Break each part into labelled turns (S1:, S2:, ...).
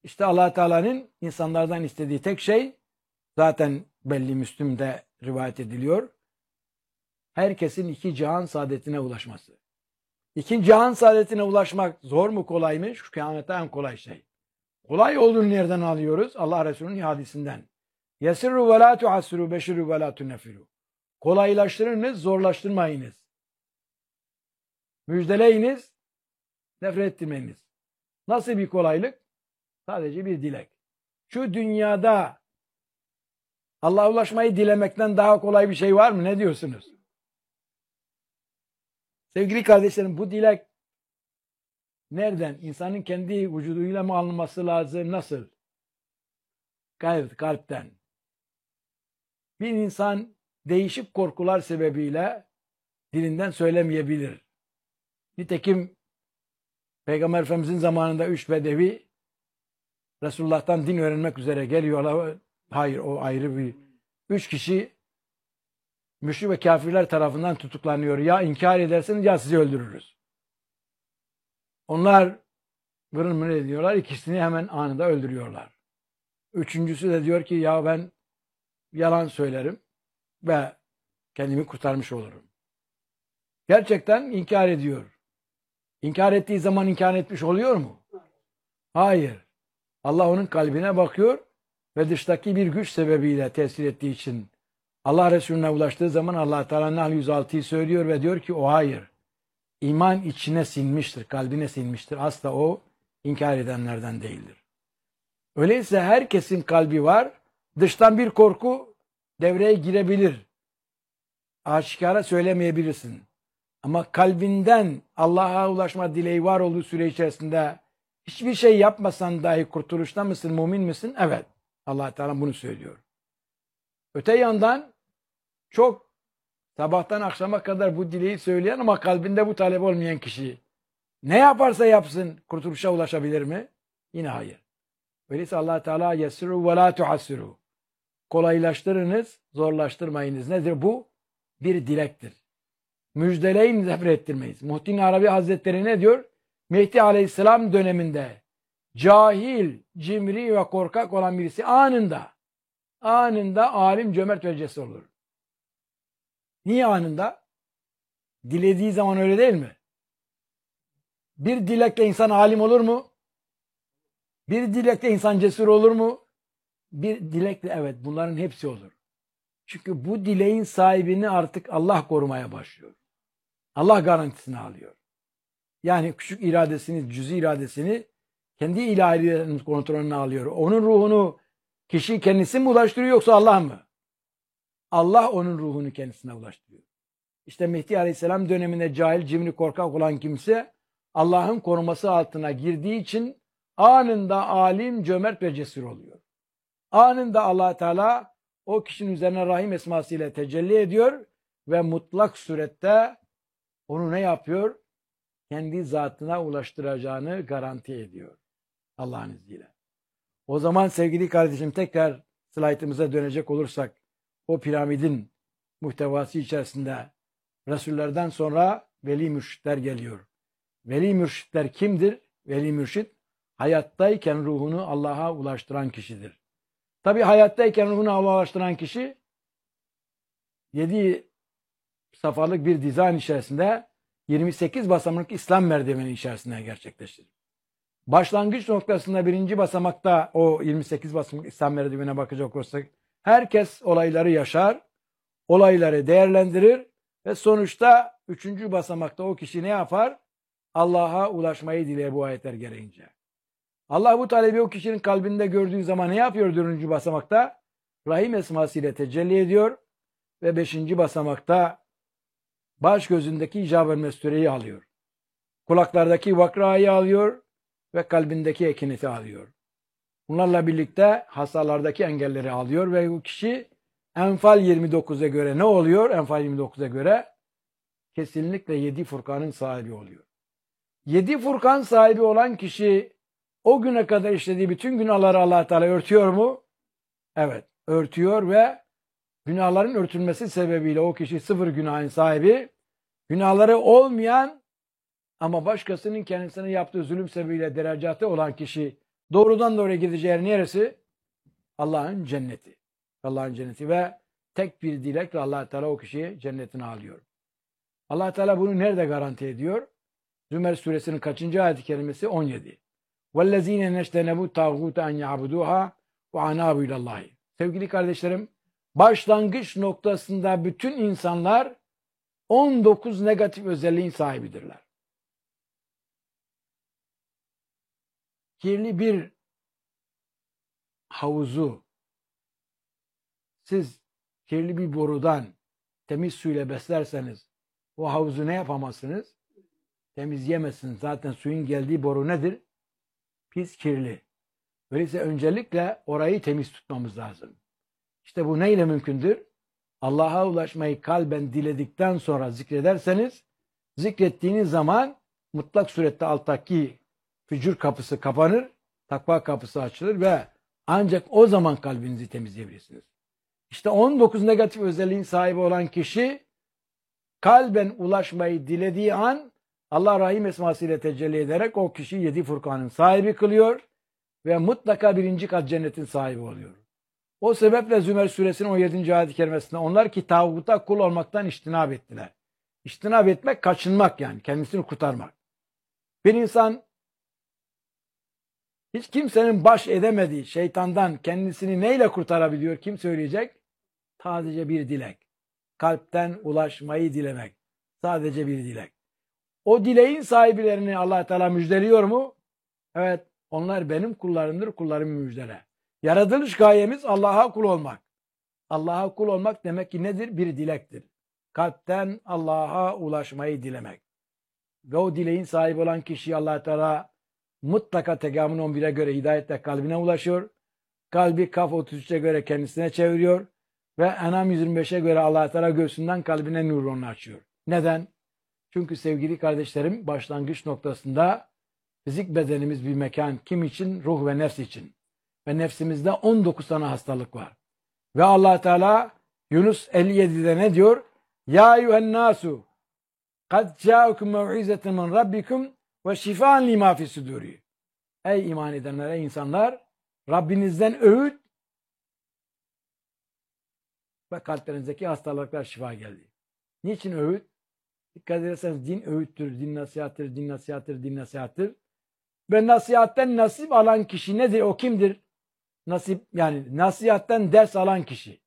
S1: İşte Allah Teala'nın insanlardan istediği tek şey, zaten belli, Müslüm'de rivayet ediliyor, herkesin iki cihan saadetine ulaşması. İki cihan saadetine ulaşmak zor mu kolay mı? Şu kıyamette en kolay şey. Kolay olduğunu nereden alıyoruz? Allah Resulü'nün hadisinden. Yesirru ve la tuassiru beşiru ve la tunnefiru. Kolaylaştırınız, zorlaştırmayınız. Müjdeleyiniz, nefret ettirmeyiniz. Nasıl bir kolaylık? Sadece bir dilek. Şu dünyada Allah'a ulaşmayı dilemekten daha kolay bir şey var mı? Ne diyorsunuz? Sevgili kardeşlerim, bu dilek nereden? İnsanın kendi vücuduyla mı alınması lazım? Nasıl? Kalpten. Bir insan değişik korkular sebebiyle dilinden söylemeyebilir. Nitekim Peygamber Efendimizin zamanında 3 bedevi Resulullah'tan din öğrenmek üzere geliyorlar. Hayır, o ayrı bir. 3 kişi müşrik ve kafirler tarafından tutuklanıyor. Ya inkar ederseniz ya sizi öldürürüz. Onlar vırın mırın ediyorlar. İkisini hemen anında öldürüyorlar. Üçüncüsü de diyor ki ya ben yalan söylerim ve kendimi kurtarmış olurum. Gerçekten inkar ediyor. İnkar ettiği zaman inkar etmiş oluyor mu? Hayır. Allah onun kalbine bakıyor ve dıştaki bir güç sebebiyle tesir ettiği için Allah Resulüne ulaştığı zaman Allah Teala Nahl 106'yı söylüyor ve diyor ki o hayır. İman içine sinmiştir, kalbine sinmiştir. Asla o inkar edenlerden değildir. Öyleyse herkesin kalbi var. Dıştan bir korku devreye girebilir. Aşikara söylemeyebilirsin. Ama kalbinden Allah'a ulaşma dileği var olduğu süre içerisinde hiçbir şey yapmasan dahi kurtuluşta mısın, mümin misin? Evet. Allah Teala bunu söylüyor. Öte yandan çok sabahtan akşama kadar bu dileği söyleyen ama kalbinde bu talep olmayan kişi ne yaparsa yapsın kurtuluşa ulaşabilir mi? Yine hayır. Öyleyse Allah Teala yesiru ve la tuhassiru. Kolaylaştırınız, zorlaştırmayınız. Nedir bu? Bir dilektir. Müjdeleyin, nefret ettirmeyiz. Muhittin Arabi Hazretleri ne diyor? Mehdi Aleyhisselam döneminde cahil, cimri ve korkak olan birisi anında alim, cömert ve cesur olur. Niye anında? Dilediği zaman öyle değil mi? Bir dilekle insan alim olur mu? Bir dilekle insan cesur olur mu? Bir dilekle evet, bunların hepsi olur. Çünkü bu dileğin sahibini artık Allah korumaya başlıyor. Allah garantisini alıyor. Yani küçük iradesini, cüzi iradesini kendi ilahi kontrolüne alıyor. Onun ruhunu kişi kendisi mi ulaştırıyor yoksa Allah mı? Allah onun ruhunu kendisine ulaştırıyor. İşte Mehdi Aleyhisselam döneminde cahil, cimri, korkak olan kimse Allah'ın koruması altına girdiği için anında alim, cömert ve cesur oluyor. Anında Allah Teala o kişinin üzerine Rahim esmasıyla tecelli ediyor ve mutlak surette onu ne yapıyor? Kendi zatına ulaştıracağını garanti ediyor. Allah'ın izniyle. O zaman sevgili kardeşim tekrar slaytımıza dönecek olursak o piramidin muhtevası içerisinde Resullerden sonra veli mürşitler geliyor. Veli mürşitler kimdir? Veli mürşit hayattayken ruhunu Allah'a ulaştıran kişidir. Tabi hayattayken ruhunu Allah'a ulaştıran kişi 7 safhalık bir dizayn içerisinde 28 basamaklık İslam merdiveni içerisinde gerçekleşir. Başlangıç noktasında birinci basamakta o 28 basamaklık İslam merdivenine bakacak olursak herkes olayları yaşar, olayları değerlendirir ve sonuçta 3. basamakta o kişi ne yapar? Allah'a ulaşmayı diler bu ayetler gereğince. Allah bu talebi o kişinin kalbinde gördüğü zaman ne yapıyor 4. basamakta? Rahim esmasıyla tecelli ediyor ve 5. basamakta baş gözündeki icab-ı mestureyi alıyor. Kulaklardaki vakrayı alıyor ve kalbindeki ekineti alıyor. Bunlarla birlikte hastalardaki engelleri alıyor ve bu kişi Enfal 29'a göre ne oluyor? Enfal 29'a göre kesinlikle 7 Furkan'ın sahibi oluyor. 7 Furkan sahibi olan kişi o güne kadar işlediği bütün günahları Allah Teala örtüyor mu? Evet, örtüyor ve günahların örtülmesi sebebiyle o kişi 0 günahın sahibi, günahları olmayan ama başkasının kendisine yaptığı zulüm sebebiyle derecatı olan kişi Doğrudan doğruya gideceği yer neresi? Allah'ın cenneti. Allah'ın cenneti ve tek bir dilekle Allah Teala o kişiyi cennetine alıyor. Allah Teala bunu nerede garanti ediyor? Zümer suresinin kaçıncı ayet-i kerimesi? 17. وَالَّذ۪ينَ نَشْتَنَبُوا تَاغُوتَ اَنْ يَعْبُدُوهَا وَعَنَابُوا اللّٰهِ. Sevgili kardeşlerim, başlangıç noktasında bütün insanlar 19 negatif özelliğin sahibidirler. Kirli bir havuzu siz kirli bir borudan temiz suyla beslerseniz o havuzu ne yapamazsınız? Temizleyemezsiniz. Zaten suyun geldiği boru nedir? Pis, kirli. Öyleyse öncelikle orayı temiz tutmamız lazım. İşte bu neyle mümkündür? Allah'a ulaşmayı kalben diledikten sonra zikrederseniz, zikrettiğiniz zaman mutlak surette alttaki fücur kapısı kapanır, takva kapısı açılır ve ancak o zaman kalbinizi temizleyebilirsiniz. İşte 19 negatif özelliğin sahibi olan kişi kalben ulaşmayı dilediği an Allah Rahim esmasıyla tecelli ederek o kişiyi 7 Furkan'ın sahibi kılıyor ve mutlaka 1. kat cennetin sahibi oluyor. O sebeple Zümer suresinin 17. ayet-i kerimesinde onlar ki tağuta kul olmaktan içtinab ettiler. İçtinab etmek, kaçınmak yani. Kendisini kurtarmak. Bir insan hiç kimsenin baş edemediği şeytandan kendisini neyle kurtarabiliyor? Kim söyleyecek? Sadece bir dilek. Kalpten ulaşmayı dilemek. Sadece bir dilek. O dileğin sahiplerini Allah Teala müjdeliyor mu? Evet. Onlar benim kullarımdır, kullarımı müjdele. Yaratılış gayemiz Allah'a kul olmak. Allah'a kul olmak demek ki nedir? Bir dilektir. Kalpten Allah'a ulaşmayı dilemek. Ve o dileğin sahibi olan kişi Allah Teala mutlaka Tekamün 11'e göre hidayetle kalbine ulaşıyor. Kalbi Kaf 33'e göre kendisine çeviriyor. Ve Enam 125'e göre Allah Teala göğsünden kalbine nurunu açıyor. Neden? Çünkü sevgili kardeşlerim başlangıç noktasında fizik bedenimiz bir mekan kim için? Ruh ve nefs için. Ve nefsimizde 19 tane hastalık var. Ve Allah Teala Yunus 57'de ne diyor? Ya eyyühen nasu kad câukum mev'izeten min rabbikum ve şifan lima fi suduri. Ey iman edenler, ey insanlar, Rabbinizden öğüt ve kalplerinizdeki hastalıklar şifa geldi. Niçin öğüt? Dikkat ederseniz din öğüttür, din nasihattır, din nasihattır, din nasihattır. Ve nasihatten nasip alan kişi nedir? O kimdir? Nasip yani nasihatten ders alan kişi.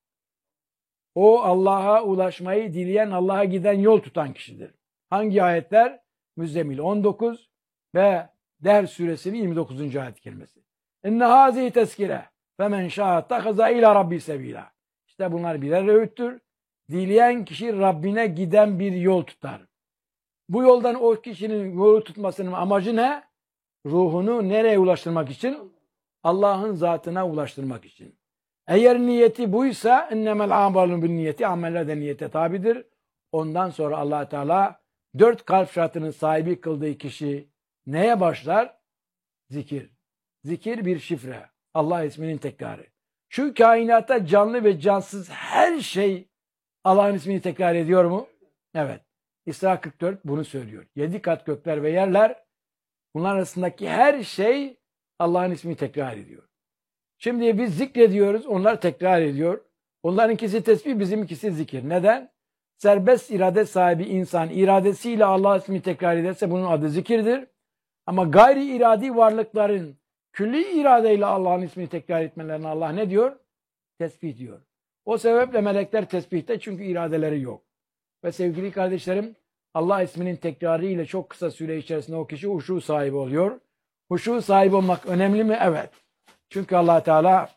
S1: O Allah'a ulaşmayı dileyen, Allah'a giden yol tutan kişidir. Hangi ayetler? Müzzemil 19 ve Dehr suresinin 29. ayet-i kerimesi. İnne hazihi tezkire femen şâ'a tahaza ila rabbi sebila. İşte bunlar birer öğüttür. Dileyen kişi Rabbine giden bir yol tutar. Bu yoldan o kişinin yolu tutmasının amacı ne? Ruhunu nereye ulaştırmak için? Allah'ın zatına ulaştırmak için. Eğer niyeti buysa innemel a'malu bin niyeti, ameller de niyete tabidir. Ondan sonra Allah Teala 4 kalp şartının sahibi kıldığı kişi neye başlar? Zikir. Zikir bir şifre. Allah isminin tekrarı. Şu kainatta canlı ve cansız her şey Allah'ın ismini tekrar ediyor mu? Evet. İsra 44 bunu söylüyor. 7 kat gökler ve yerler, bunlar arasındaki her şey Allah'ın ismini tekrar ediyor. Şimdi biz zikrediyoruz, onlar tekrar ediyor. Onlarınkisi tesbih, bizimkisi zikir. Neden? Serbest irade sahibi insan iradesiyle Allah ismini tekrar ederse bunun adı zikirdir. Ama gayri iradi varlıkların külli iradeyle Allah'ın ismini tekrar etmelerine Allah ne diyor? Tesbih diyor. O sebeple melekler tesbihte çünkü iradeleri yok. Ve sevgili kardeşlerim, Allah isminin tekrarı ile çok kısa süre içerisinde o kişi huşu sahibi oluyor. Huşu sahibi olmak önemli mi? Evet. Çünkü Allah Teala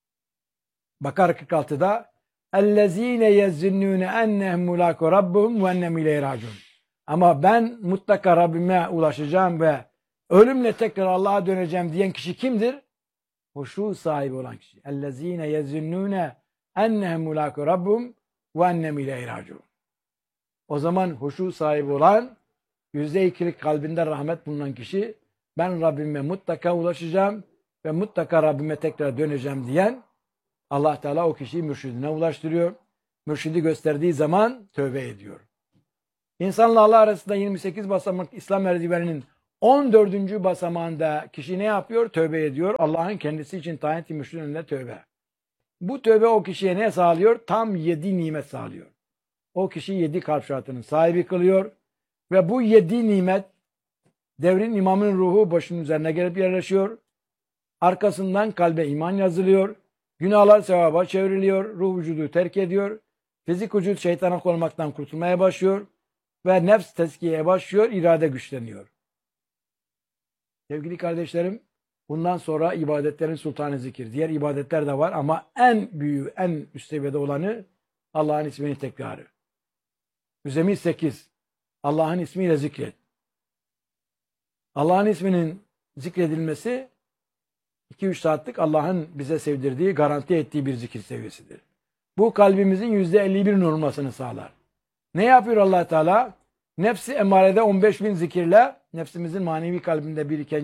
S1: Bakara 46'da اَلَّذ۪ينَ يَزِّنُّونَ اَنَّهُمْ مُلَاكُ رَبُّهُمْ وَاَنَّهُمْ اِلَيْهِ رَاجِعُونَ. Ama ben mutlaka Rabbime ulaşacağım ve ölümle tekrar Allah'a döneceğim diyen kişi kimdir? Huşu sahibi olan kişi. اَلَّذ۪ينَ يَزِّنُّونَ اَنَّهُمْ مُلَاكُ رَبُّهُمْ وَاَنَّهُمْ اِلَيْهِ رَاجِعُونَ. O zaman huşu sahibi olan, %2'lik kalbinde rahmet bulunan kişi, ben Rabbime mutlaka ulaşacağım ve mutlaka Rabbime tekrar döneceğim diyen Allah Teala o kişiyi mürşidine ulaştırıyor. Mürşidi gösterdiği zaman tövbe ediyor. İnsanla Allah arasında 28 basamak İslam merdiveninin 14. basamağında kişi ne yapıyor? Tövbe ediyor. Allah'ın kendisi için tayin ettiği önünde tövbe. Bu tövbe o kişiye ne sağlıyor? Tam 7 nimet sağlıyor. O kişi 7 kalp şartının sahibi kılıyor. Ve bu 7 nimet devrin imamının ruhu başının üzerine gelip yerleşiyor. Arkasından kalbe iman yazılıyor. Günahlar sevaba çevriliyor. Ruh vücudu terk ediyor. Fizik vücut şeytana konmaktan kurtulmaya başlıyor. Ve nefs tezkiyeye başlıyor. İrade güçleniyor. Sevgili kardeşlerim, bundan sonra ibadetlerin sultanı zikir. Diğer ibadetler de var ama en büyüğü, en üst seviyede olanı Allah'ın ismini tekrarı. Müzemmil 8. Allah'ın ismiyle zikret. Allah'ın isminin zikredilmesi 2-3 saatlik Allah'ın bize sevdirdiği, garanti ettiği bir zikir seviyesidir. Bu kalbimizin %51 olmasını sağlar. Ne yapıyor Allah Teala? Nefsi emarede 15.000 zikirle nefsimizin manevi kalbinde biriken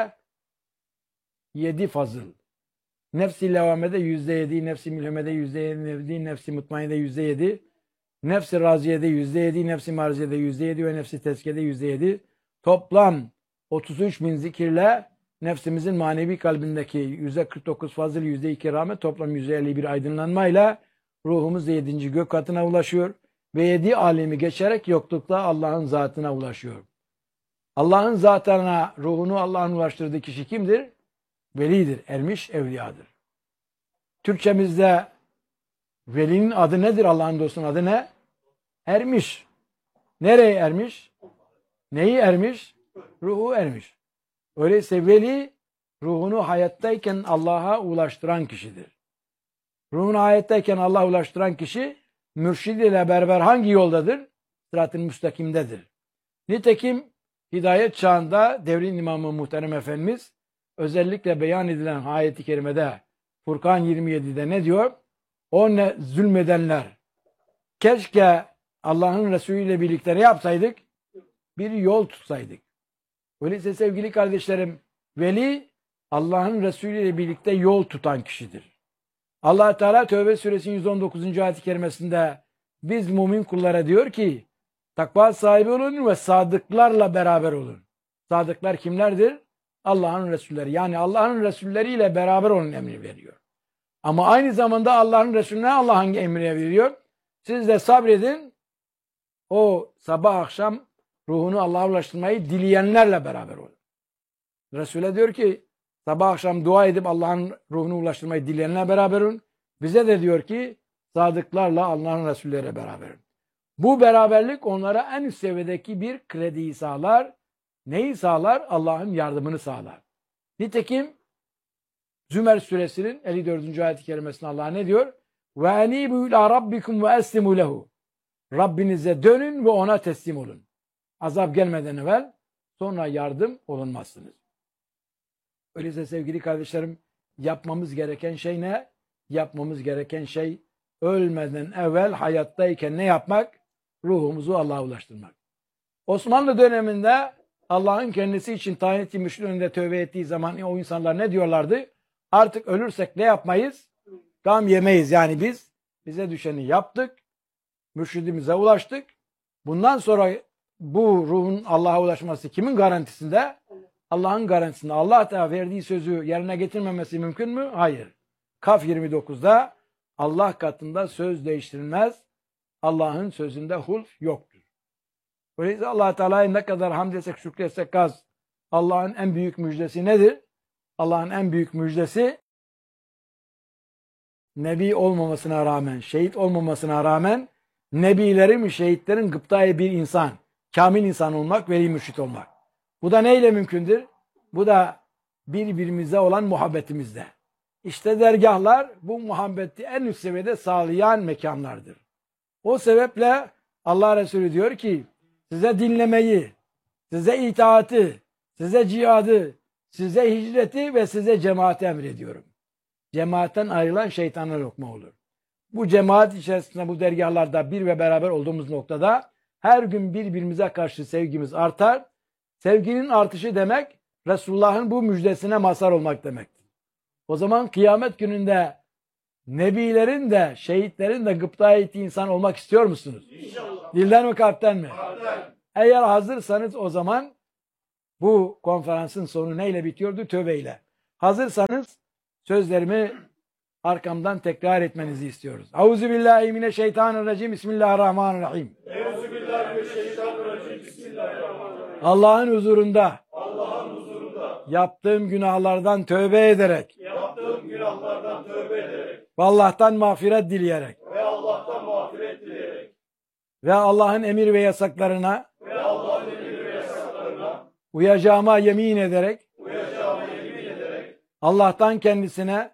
S1: %7 fazıl. Nefsi levamede %7, nefsi mülhemede %7, nefsi mutmainede %7, nefsi raziyede %7, nefsi marziyede %7 ve nefsi tezkiyede %7. Toplam 33.000 zikirle nefsimizin manevi kalbindeki %49 fazıl, %2 rahmet, toplam %51 aydınlanmayla ruhumuz 7. gök katına ulaşıyor ve 7 alemi geçerek yoklukta Allah'ın zatına ulaşıyor. Allah'ın zatına, ruhunu Allah'ın ulaştırdığı kişi kimdir? Velidir, ermiş, evliyadır. Türkçemizde velinin adı nedir? Allah'ın dostunun adı ne? Ermiş. Nereye ermiş? Neyi ermiş? Ruhu ermiş. Öyleyse veli ruhunu hayattayken Allah'a ulaştıran kişidir. Ruhunu hayattayken Allah'a ulaştıran kişi mürşidiyle beraber hangi yoldadır? Sırat-ı müstakimdedir. Nitekim hidayet çağında devrin imamı muhterem Efendimiz özellikle beyan edilen ayet-i kerimede Furkan 27'de ne diyor? O ne zulmedenler. Keşke Allah'ın Resulü ile birlikte ne yapsaydık? Bir yol tutsaydık. Öyleyse sevgili kardeşlerim, veli Allah'ın Resulü ile birlikte yol tutan kişidir. Allah Teala Tevbe suresinin 119. ayet-i kerimesinde biz mümin kullara diyor ki takva sahibi olun ve sadıklarla beraber olun. Sadıklar kimlerdir? Allah'ın Resulleri. Yani Allah'ın Resulleriyle beraber olun emri veriyor. Ama aynı zamanda Allah'ın Resulüne Allah hangi emri veriyor? Siz de sabredin. O sabah akşam ruhunu Allah'a ulaştırmayı dileyenlerle beraber olun. Resul'e diyor ki sabah akşam dua edip Allah'ın ruhunu ulaştırmayı dileyenlerle beraber olun. Bize de diyor ki sadıklarla Allah'ın Resulleriyle beraber olun. Bu beraberlik onlara en üst seviyedeki bir krediyi sağlar. Neyi sağlar? Allah'ın yardımını sağlar. Nitekim Zümer suresinin 54. ayet-i kerimesinde Allah ne diyor? Ve enibu ila rabbikum ve eslimu lehu. Rabbinize dönün ve ona teslim olun. Azap gelmeden evvel sonra yardım olunmazsınız. Öyleyse sevgili kardeşlerim yapmamız gereken şey ne? Yapmamız gereken şey ölmeden evvel hayattayken ne yapmak? Ruhumuzu Allah'a ulaştırmak. Osmanlı döneminde Allah'ın kendisi için tayin ettiği müşriğin önünde tövbe ettiği zaman o insanlar ne diyorlardı? Artık ölürsek ne yapmayız? Gam yemeyiz. Yani bize düşeni yaptık. Mürşidimize ulaştık. Bundan sonra bu ruhun Allah'a ulaşması kimin garantisinde? Allah'ın garantisinde. Allah da verdiği sözü yerine getirmemesi mümkün mü? Hayır. Kaf 29'da Allah katında söz değiştirilmez. Allah'ın sözünde hulf yoktur. Öyleyse Allah Teala'ya ne kadar hamd etsek, şükretsek az. Allah'ın en büyük müjdesi nedir? Allah'ın en büyük müjdesi nebi olmamasına rağmen, şehit olmamasına rağmen nebilerin, şehitlerin gıptayı bir insan, kamil insan olmak, veli mürşit olmak. Bu da neyle mümkündür? Bu da birbirimize olan muhabbetimizde. İşte dergahlar bu muhabbeti en üst seviyede sağlayan mekanlardır. O sebeple Allah Resulü diyor ki size dinlemeyi, size itaati, size cihadı, size hicreti ve size cemaati emrediyorum. Cemaatten ayrılan şeytana lokma olur. Bu cemaat içerisinde bu dergahlarda bir ve beraber olduğumuz noktada her gün birbirimize karşı sevgimiz artar. Sevginin artışı demek Resulullah'ın bu müjdesine mazhar olmak demektir. O zaman kıyamet gününde nebilerin de şehitlerin de gıpta ettiği insan olmak istiyor musunuz?
S2: İnşallah.
S1: Dilden mi kalpten mi?
S2: Kalpten.
S1: Eğer hazırsanız o zaman Bu konferansın sonu neyle bitiyordu? Tövbeyle. Hazırsanız sözlerimi arkamdan tekrar etmenizi istiyoruz. Euzubillahimineşşeytanirracim. Bismillahirrahmanirrahim.
S2: Euzubillahimineşşeytanirracim. Bismillahirrahmanirrahim.
S1: Allah'ın huzurunda
S2: Allah'ın huzurunda
S1: yaptığım günahlardan tövbe ederek
S2: yaptığım günahlardan tövbe ederek
S1: ve Allah'tan mağfiret dileyerek
S2: ve Allah'tan mağfiret dileyerek
S1: ve Allah'ın emir ve yasaklarına
S2: ve Allah'ın emir ve yasaklarına
S1: uyacağıma yemin ederek
S2: uyacağıma yemin ederek
S1: Allah'tan kendisine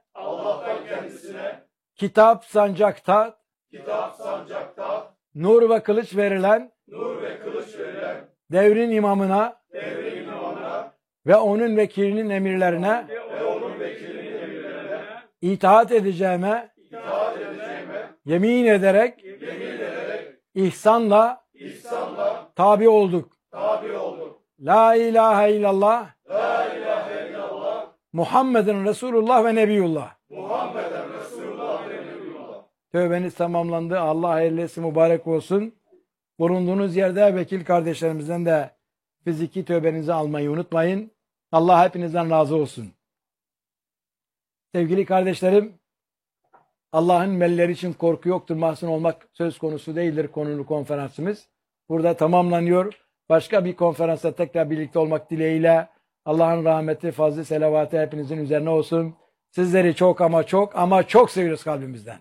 S1: kitap sancakta
S2: kitap sancakta
S1: nur ve kılıç verilen
S2: nur ve kılıç verilen
S1: devrin imamına
S2: devrin imamına
S1: ve onun vekilinin emirlerine
S2: ve onun vekilinin emirlerine
S1: itaat edeceğime
S2: itaat edeceğime
S1: yemin ederek ihsanla tabi olduk.
S2: tabi oldum.
S1: La ilahe illallah
S2: La ilahe illallah
S1: Muhammedun Resulullah ve Nebiyullah.
S2: Muhammeden Resulullah ve Nebiyullah.
S1: Tövbeniz tamamlandı. Allah hayırlısı mübarek olsun. Bulunduğunuz yerde vekil kardeşlerimizden de fiziki tövbenizi almayı unutmayın. Allah hepinizden razı olsun. Sevgili kardeşlerim, Allah'ın melleri için korku yoktur, mahzun olmak söz konusu değildir konulu konferansımız. Burada tamamlanıyor. Başka bir konferansta tekrar birlikte olmak dileğiyle Allah'ın rahmeti, fazlı, selavatı hepinizin üzerine olsun. Sizleri çok ama çok ama çok seviyoruz kalbimizden.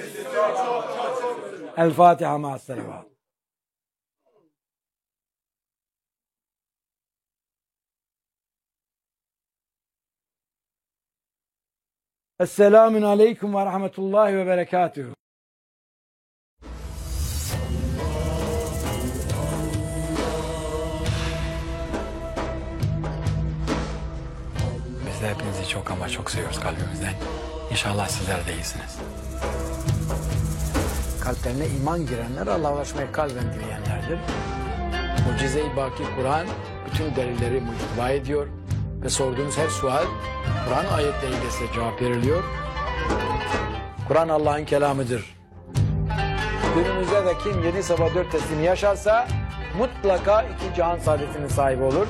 S1: El Fatiha ma'as selavat. Esselamun aleyküm ve rahmetullahi ve berekatuhu.
S3: Biz de hepinizi çok ama çok seviyoruz kalbimizden. İnşallah sizler de iyisiniz.
S1: Kalplerine iman girenler Allah'a ulaşmayı kalben dileyenlerdir. Mucize-i Baki Kur'an bütün delilleri muhtiva ediyor ve sorduğunuz her sual Kur'an ayetleriyle size cevap veriliyor. Kur'an Allah'ın kelamıdır. Günümüzde de kim 7 sabah 4 teslimi yaşarsa mutlaka 2 cihan saadetinin sahibi olur.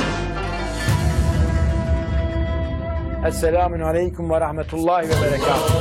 S1: Esselamun aleyküm ve rahmetullahi ve berekatuhu.